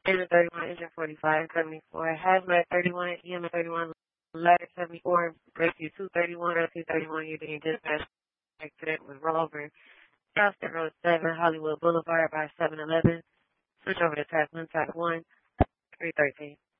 Engine 31, engine 45, 74. Hazmat 31, EMS 31, ladder 74, rescue 231, rescue 31, you're being dispatched accident with Rover. South State Road 7, Hollywood Boulevard by 711. Switch over to track 1, track 1, 313.